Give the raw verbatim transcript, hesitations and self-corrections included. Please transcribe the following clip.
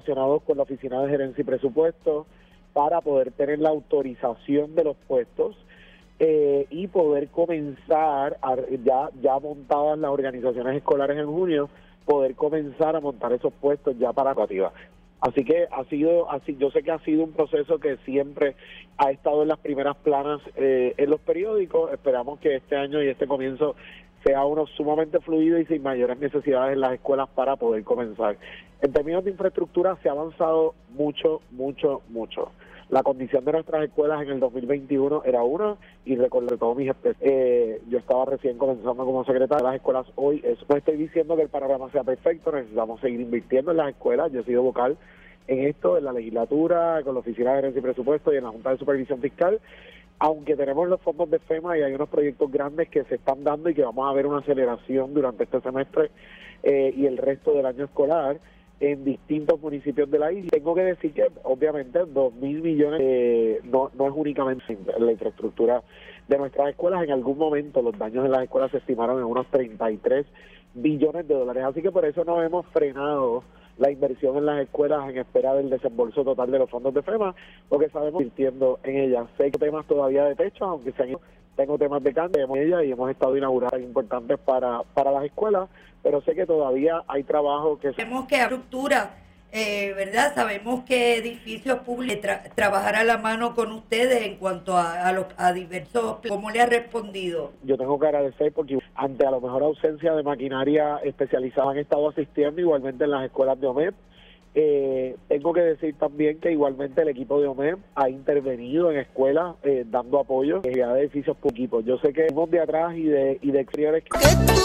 relacionados con la Oficina de Gerencia y Presupuesto para poder tener la autorización de los puestos eh, y poder comenzar, a, ya, ya montadas las organizaciones escolares en junio, poder comenzar a montar esos puestos ya para la educativa. Así que ha sido, así, yo sé que ha sido un proceso que siempre ha estado en las primeras planas eh, en los periódicos. Esperamos que este año y este comienzo sea uno sumamente fluido y sin mayores necesidades en las escuelas para poder comenzar. En términos de infraestructura se ha avanzado mucho, mucho, mucho. La condición de nuestras escuelas en el dos mil veintiuno era una, y recordé todos mis eh, yo estaba recién comenzando como secretario de las escuelas hoy. Eso no estoy diciendo que el panorama sea perfecto, necesitamos seguir invirtiendo en las escuelas. Yo he sido vocal en esto, en la legislatura, con la Oficina de Gerencia y Presupuesto y en la Junta de Supervisión Fiscal, aunque tenemos los fondos de FEMA y hay unos proyectos grandes que se están dando y que vamos a ver una aceleración durante este semestre eh, y el resto del año escolar en distintos municipios de la isla. Tengo que decir que, obviamente, dos mil millones eh, no, no es únicamente la infraestructura de nuestras escuelas. En algún momento los daños en las escuelas se estimaron en unos treinta y tres billones de dólares. Así que por eso no hemos frenado la inversión en las escuelas en espera del desembolso total de los fondos de FEMA, porque sabemos que invirtiendo en ellas. Sé que temas todavía de techo, aunque se han ido, tengo temas de cambio en ella y hemos estado inaugurando importantes para, para las escuelas, pero sé que todavía hay trabajo que... Sabemos que estructura, eh, ¿verdad? Sabemos que edificios públicos tra trabajar a la mano con ustedes en cuanto a, a los a diversos... ¿Cómo le ha respondido? Yo tengo que agradecer porque ante a lo mejor ausencia de maquinaria especializada han estado asistiendo igualmente en las escuelas de O M E P. Eh, tengo que decir también que igualmente el equipo de O M E P ha intervenido en escuelas eh, dando apoyo a edificios por equipos. Yo sé que hemos de atrás y de, y de exteriores...